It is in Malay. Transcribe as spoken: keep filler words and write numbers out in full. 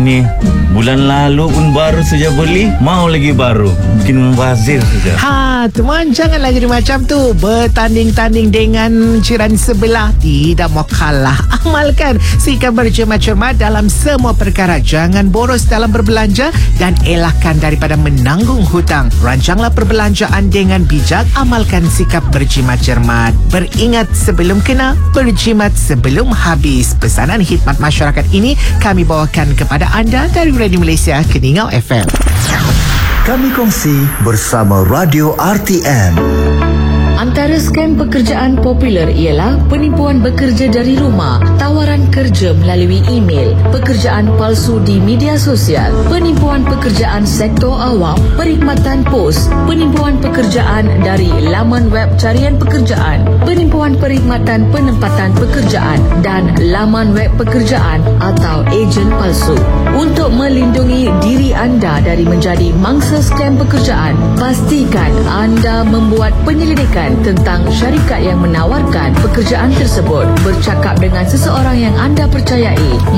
ni bulan lalu pun baru saja beli, mau lagi baru. Mungkin membazir saja. Ha, teman, janganlah jadi macam tu. Bertanding-tanding dengan jiran sebelah, tidak mau kalah. Amalkan sikap bercermat-cermat dalam semua perkara. Jangan boros dalam berbelanja dan elakkan daripada menanggung hutang. Rancanglah perbelanjaan dengan bijak. Amalkan sikap berjimat-cermat. Beringat sebelum kena, berjimat sebelum habis. Pesanan khidmat masyarakat ini kami bawakan kepada anda dari Radio Malaysia Keningau F M. Kami kongsi bersama Radio R T M. Antara skam pekerjaan popular ialah penipuan bekerja dari rumah, tawaran kerja melalui email, pekerjaan palsu di media sosial, penipuan pekerjaan sektor awam, perkhidmatan pos, penipuan pekerjaan dari laman web carian pekerjaan, penipuan perkhidmatan penempatan pekerjaan dan laman web pekerjaan atau ejen palsu. Untuk melindungi diri anda dari menjadi mangsa skam pekerjaan, pastikan anda membuat penyelidikan tentang syarikat yang menawarkan pekerjaan tersebut. Bercakap dengan seseorang yang anda percayai.